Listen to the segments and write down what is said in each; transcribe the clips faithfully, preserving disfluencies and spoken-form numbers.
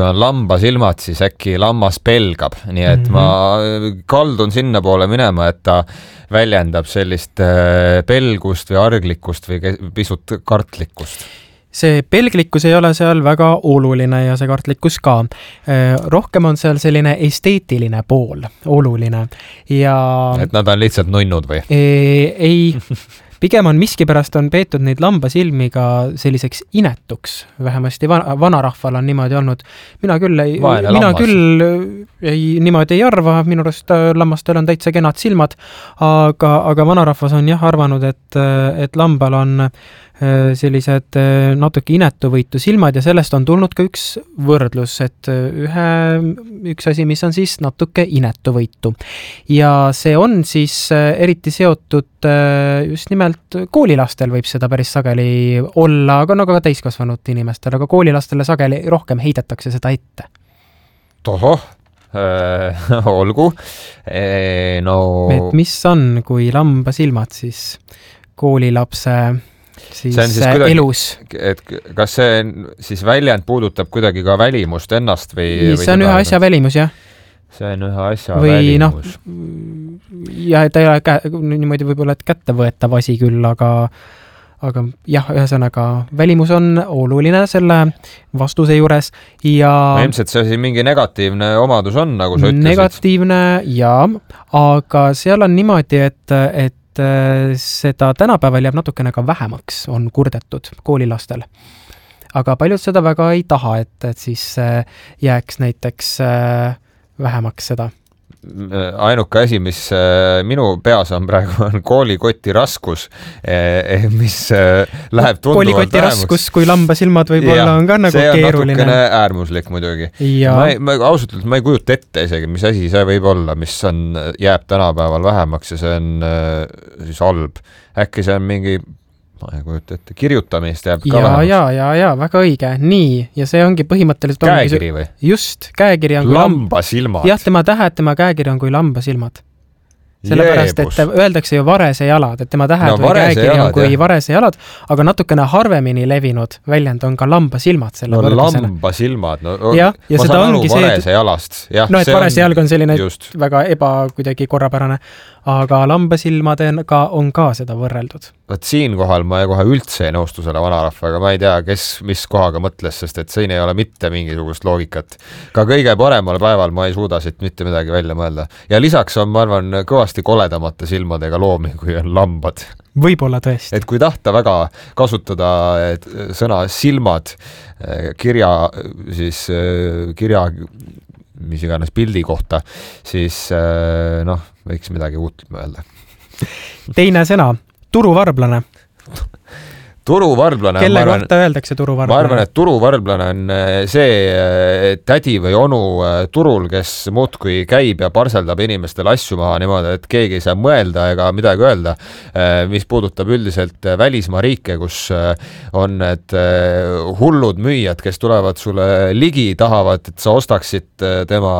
on lambasilmad, siis äkki lammas pelgab, nii et mm-hmm. ma kaldun sinna poole minema, et ta väljendab sellist pelgust või arglikkust või pisut kartlikkust. See pelglikkus ei ole seal väga oluline ja see kartlikkus ka. Rohkem on seal selline esteetiline pool oluline. Ja et nad on lihtsalt nunnud või? Ei, pigem on miskipärast on peetud neid lambasilmi ka selliseks inetuks. Vähemasti vanarahval on niimoodi olnud. Mina küll, ei, mina küll ei, niimoodi ei arva, minu arust lammastel on täitsa kenad silmad, aga, aga vanarahvas on jah arvanud, et, et lambal on sellised natuke inetuvõitu silmad ja sellest on tulnud ka üks võrdlus, et ühe, üks asi, mis on siis natuke inetuvõitu. Ja see on siis eriti seotud just nimelt koolilastel võib seda päris sageli olla, aga no ka täiskasvanud inimestel, aga koolilastele sageli rohkem heidetakse seda ette. Tohoh, äh, olgu. E, no... Et mis on, kui lamba silmad siis koolilapse siis, see on siis kuidagi, elus. Et kas see siis väljend puudutab kuidagi ka välimust ennast või? See on ühe asja välimus, jah. See on ühe asja või välimus. No, ja ta ei ole kä- niimoodi võib-olla et kätte võetav asi küll, aga, aga jah, ühesõnaga välimus on oluline selle vastuse juures ja no, ilmselt see mingi negatiivne omadus on, nagu sa ütlesid. Negatiivne, jah, aga seal on niimoodi, et, et seda tänapäeval jääb natukene ka vähemaks, on kurdetud koolilastel. Aga paljud seda väga ei taha, et, et siis jääks näiteks vähemaks seda. Ainuke asi, mis minu peas on praegu, on koolikoti raskus, mis läheb tunduvalt koolikoti vähemus. Raskus, kui lambasilmad võib-olla on ka nagu see on keeruline. natukene äärmuslik muidugi. Ma, ei, ma ausalt, ma ei kujuta ette isegi, mis asi see võib olla, mis on, jääb tänapäeval vähemaks ja see on siis halb. Äkki see on mingi ma ei kujuta ette, kirjutamist jääb ka ja, vähemaks. Ja, ja, ja, väga õige. Nii, ja see ongi põhimõtteliselt käekiri või? Just, käekiri on kui lambasilmad. Jah, tema tähed, tema käekiri on kui lambasilmad. Sellepärast, Jeebus. et öeldakse ju varese jalad, et tema tähed no, või käekiri on jalad, kui jah. varese jalad, aga natukene harvemini levinud väljend on ka lambasilmad selle no võrdlusena. lambasilmad, no ja, ja ma seda saan aru ongi varese see, jalast. Ja, no, et varese jalg on selline just. väga eba kuidagi korrapärane, aga lambasilmadega on ka seda võrreldud. Võt siin kohal ma kohe üldse ei nõustu selle vanarahvaga, ma ei tea, kes mis kohaga mõtles, sest et siin ei ole mitte mingisugust loogikat. Ka kõige paremal päeval ma ei suuda siit mitte midagi välja mõelda. Ja lisaks on, ma arvan, kõvasti koledamate silmadega loomi, kui on lambad. Võib-olla tõesti. Et kui tahta väga kasutada et, sõna silmad kirja, siis kirja, mis iganes pildi kohta, siis noh, võiks midagi uut mõelda. Teine sõna, turuvarblane. Turuvarblane. Kelle arvan, kohta öeldakse turuvarblane? Ma arvan, et turuvarblane on see tädi või onu turul, kes muudkui käib ja parseldab inimestele asju maha niimoodi, et keegi ei saa mõelda ega midagi öelda, mis puudutab üldiselt välismaa riike, kus on need hullud müüjad, kes tulevad sulle ligi, tahavad, et sa ostaksid tema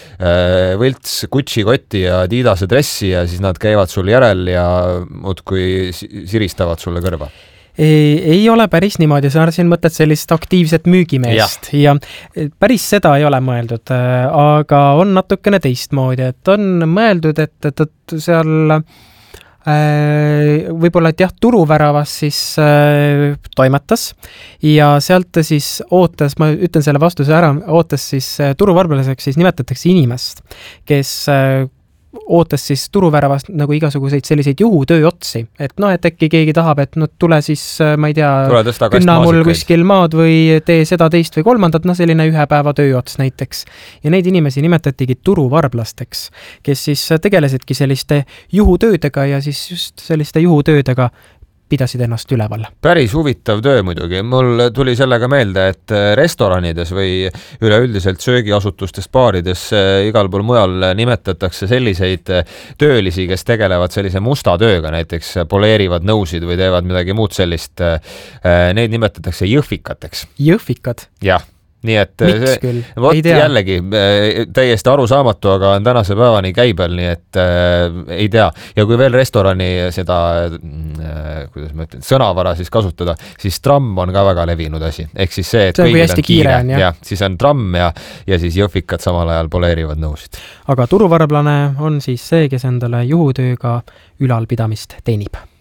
võlts Gucci kotti ja Adidase dressi ja siis nad käivad sul järel ja muudkui siristavad sulle kõrva. Ei, ei ole päris niimoodi, sa siin mõtled sellist aktiivset müügimeest ja. ja päris seda ei ole mõeldud, aga on natukene teistmoodi, et on mõeldud, et, et, et seal äh, võib-olla, et jah, turuväravas siis äh, toimetas ja sealt siis ootas, ma ütlen selle vastuse ära, ootas siis äh, turuvarblaseks siis nimetatakse inimest, kes äh, ootas siis turuväravast nagu igasuguseid selliseid juhutööotsi, et noh, et äkki keegi tahab, et no tule siis, ma ei tea, künna mul kuskil maad või tee seda teist või kolmandat, no selline ühe päeva tööots näiteks. Ja neid inimesi nimetatigi turuvarblasteks, kes siis tegelesidki selliste juhutöödega ja siis just selliste juhutöödega pidasid ennast üleval. Päris huvitav töö muidugi. Mul tuli sellega meelde, et restoranides või üleüldiselt söögiasutustes, baarides igal pool mujal nimetatakse selliseid töölisi, kes tegelevad sellise musta tööga, näiteks poleerivad nõusid või teevad midagi muud sellist. Neid nimetatakse jõhvikateks. Jõhvikad? Jah. nii et miks see, küll? Vot jällegi täiesti arusaamatu, aga on tänase päevani käibel, nii et äh, ei tea. Ja kui veel restorani seda, äh, kuidas ma ütlen, sõnavara siis kasutada, siis tramm on ka väga levinud asi. Ehk siis see, et see on, kõigil on kiire, on, ja siis on tramm ja, ja siis jõhvikad samal ajal poleerivad nõusid. Aga turuvarblane on siis see, kes endale juhutööga ülalpidamist teenib.